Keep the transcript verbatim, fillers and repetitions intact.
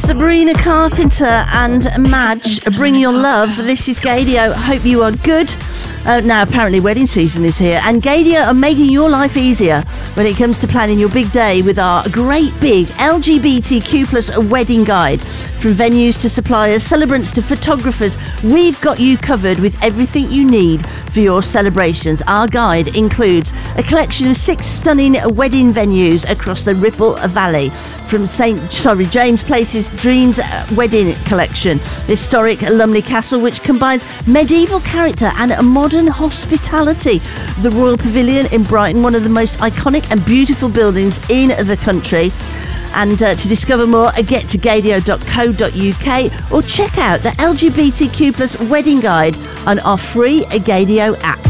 Sabrina Carpenter and Madge, Bring Your Love. This is Gaydio. Hope you are good. Uh, now, apparently wedding season is here, and Gaydio are making your life easier when it comes to planning your big day with our great big L G B T Q plus wedding guide. From venues to suppliers, celebrants to photographers, we've got you covered with everything you need for your celebrations. Our guide includes a collection of six stunning wedding venues across the Ripple Valley, from Saint sorry James Place's Dreams Wedding Collection, historic Lumley Castle, which combines medieval character and a modern hospitality, the Royal Pavilion in Brighton, one of the most iconic and beautiful buildings in the country. And uh, to discover more, get to gaydio dot co dot uk or check out the L G B T Q plus wedding guide on our free Gaydio app.